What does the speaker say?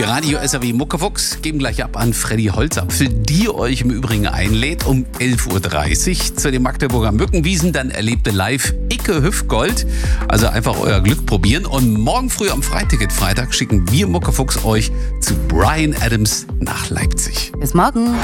Radio SAW Muckefuchs geben gleich ab an Freddy Holzapfel, die euch im Übrigen einlädt um 11.30 Uhr zu den Magdeburger Mückenwiesen. Dann erlebte live Icke Hüftgold. Also einfach euer Glück probieren. Und morgen früh am Freiticket-Freitag schicken wir Muckefuchs euch zu Bryan Adams nach Leipzig. Bis morgen.